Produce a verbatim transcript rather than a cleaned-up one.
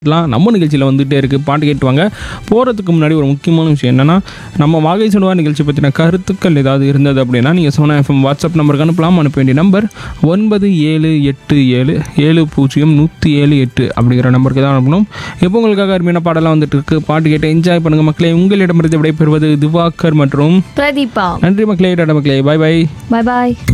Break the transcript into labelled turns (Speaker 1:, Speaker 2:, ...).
Speaker 1: நம்ம நிகழ்ச்சியில் வந்துகிட்டே இருக்குது. பாட்டு கேட்டுவாங்க. போகிறதுக்கு முன்னாடி ஒரு முக்கியமான விஷயம் என்னென்னா, நம்ம வாகை சுடுவா நிகழ்ச்சி பற்றின கருத்துக்கள் ஏதாவது இருந்தது அப்படின்னா நீங்கள் சோனா எஃப்எம் வாட்ஸ்அப் நம்பருக்கு அனுப்பலாம். அனுப்ப வேண்டிய நம்பர் ஒன்பது ஏழு எட்டு ஏழு ஏழு பூஜ்ஜியம் நூற்றி ஏழு எட்டு அப்படிங்கிற நம்பருக்கு தான் அனுப்பணும். எப்போ உங்களுக்காக அருமையான பாடலாம் வந்துட்டு இருக்கு. பாட்டு கேட்டு என்ஜாய் பண்ணுங்கள் மக்களே. உங்களிடமிருந்து விடைபெறுவது திவாகர் மற்றும்
Speaker 2: பிரதீபா.
Speaker 1: நன்றி மக்களே. டாடா மக்களே. பாய் பாய்.
Speaker 2: பாய் பாய்.